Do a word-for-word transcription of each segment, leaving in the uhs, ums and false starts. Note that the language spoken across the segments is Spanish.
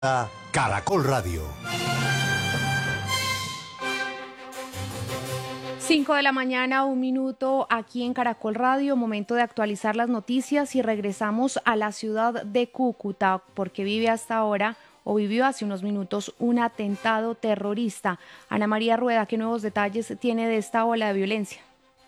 Caracol Radio. cinco de la mañana, un minuto aquí en Caracol Radio, momento de actualizar las noticias y regresamos a la ciudad de Cúcuta porque vive hasta ahora o vivió hace unos minutos un atentado terrorista. Ana María Rueda, ¿qué nuevos detalles tiene de esta ola de violencia?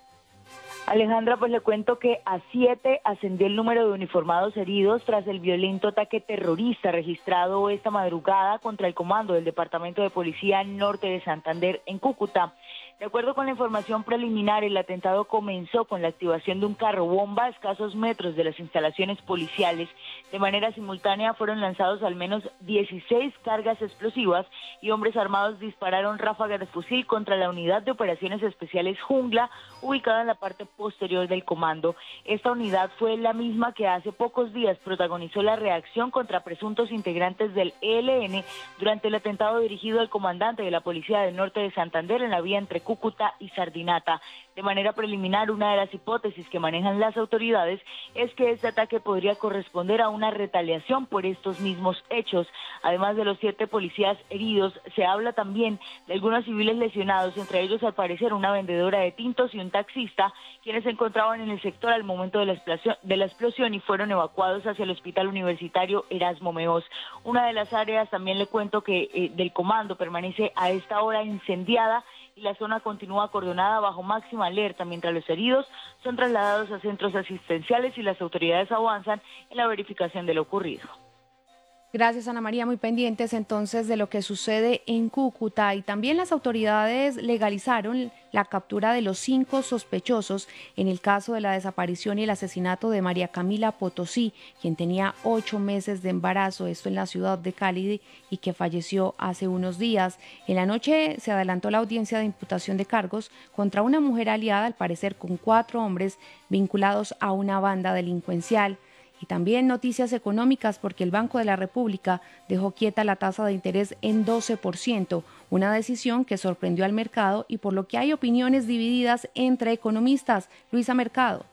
Alejandra, pues le cuento que a siete ascendió el número de uniformados heridos tras el violento ataque terrorista registrado esta madrugada contra el comando del Departamento de Policía Norte de Santander en Cúcuta. De acuerdo con la información preliminar, el atentado comenzó con la activación de un carro bomba a escasos metros de las instalaciones policiales. De manera simultánea fueron lanzados al menos dieciséis cargas explosivas y hombres armados dispararon ráfagas de fusil contra la unidad de operaciones especiales Jungla, ubicada en la parte posterior del comando. Esta unidad fue la misma que hace pocos días protagonizó la reacción contra presuntos integrantes del E L N durante el atentado dirigido al comandante de la Policía del Norte de Santander en la vía entre Cúcuta y Sardinata. De manera preliminar, una de las hipótesis que manejan las autoridades es que este ataque podría corresponder a una retaliación por estos mismos hechos. Además de los siete policías heridos, se habla también de algunos civiles lesionados, entre ellos al parecer una vendedora de tintos y un taxista, quienes se encontraban en el sector al momento de la explosión, de la explosión y fueron evacuados hacia el Hospital Universitario Erasmo Meos. Una de las áreas, también le cuento que eh, del comando permanece a esta hora incendiada y la zona continúa acordonada bajo máxima alerta, mientras los heridos son trasladados a centros asistenciales y las autoridades avanzan en la verificación de lo ocurrido. Gracias, Ana María, muy pendientes entonces de lo que sucede en Cúcuta. Y también las autoridades legalizaron la captura de los cinco sospechosos en el caso de la desaparición y el asesinato de María Camila Potosí, quien tenía ocho meses de embarazo, esto en la ciudad de Cali, y que falleció hace unos días. En la noche se adelantó la audiencia de imputación de cargos contra una mujer aliada, al parecer con cuatro hombres vinculados a una banda delincuencial. Y también noticias económicas porque el Banco de la República dejó quieta la tasa de interés en doce por ciento, una decisión que sorprendió al mercado y por lo que hay opiniones divididas entre economistas. Luisa Mercado.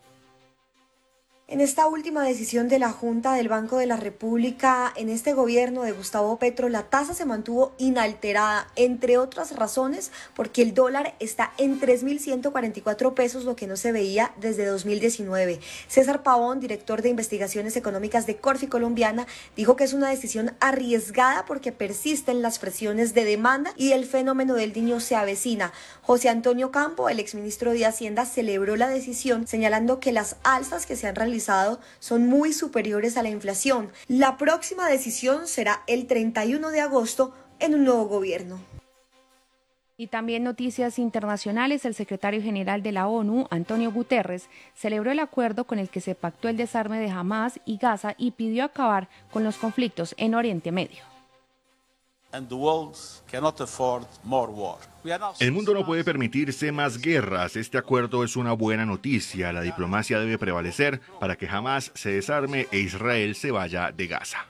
En esta última decisión de la Junta del Banco de la República, en este gobierno de Gustavo Petro, la tasa se mantuvo inalterada, entre otras razones, porque el dólar está en tres mil ciento cuarenta y cuatro pesos, lo que no se veía desde dos mil diecinueve. César Pavón, director de Investigaciones Económicas de Corfi Colombiana, dijo que es una decisión arriesgada porque persisten las presiones de demanda y el fenómeno del Niño se avecina. José Antonio Campo, el exministro de Hacienda, celebró la decisión, señalando que las alzas que se han realizado son muy superiores a la inflación. La próxima decisión será el treinta y uno de agosto en un nuevo gobierno. Y también noticias internacionales, el secretario general de la ONU, Antonio Guterres, celebró el acuerdo con el que se pactó el desarme de Hamás y Gaza y pidió acabar con los conflictos en Oriente Medio. El mundo no puede permitirse más guerras. Este acuerdo es una buena noticia. La diplomacia debe prevalecer para que Hamás se desarme e Israel se vaya de Gaza.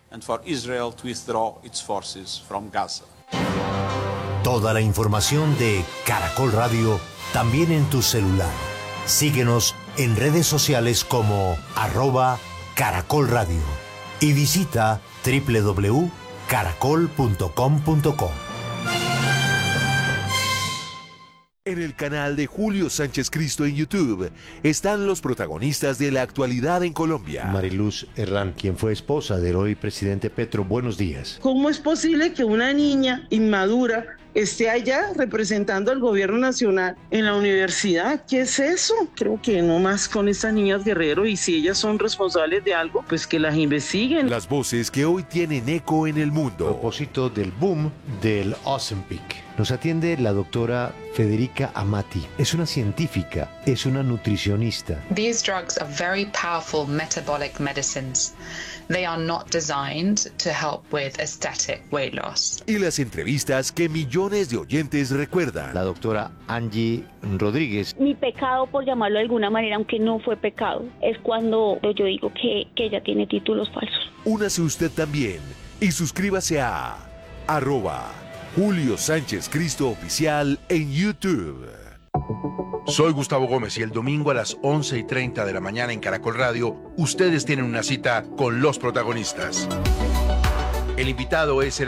Toda la información de Caracol Radio también en tu celular. Síguenos en redes sociales como arroba Caracol Radio y visita doble u doble u doble u punto caracol punto com punto co. En el canal de Julio Sánchez Cristo en YouTube están los protagonistas de la actualidad en Colombia. Mariluz Herrán, quien fue esposa del hoy presidente Petro, buenos días. ¿Cómo es posible que una niña inmadura esté allá representando al gobierno nacional en la universidad? ¿Qué es eso? Creo que no más con estas niñas Guerrero, y si ellas son responsables de algo, pues que las investiguen. Las voces que hoy tienen eco en el mundo. A propósito del boom del Ozempic, nos atiende la doctora Federica Amati. Es una científica, es una nutricionista. These drugs are very powerful metabolic medicines. They are not designed to help with aesthetic weight loss. Y las entrevistas que millones de oyentes recuerdan. La doctora Angie Rodríguez. Mi pecado, por llamarlo de alguna manera, aunque no fue pecado, es cuando yo digo que, que ella tiene títulos falsos. Únase usted también y suscríbase a arroba Julio Sánchez Cristo Oficial en YouTube. Soy Gustavo Gómez y el domingo a las once y treinta de la mañana en Caracol Radio, ustedes tienen una cita con los protagonistas. El invitado es el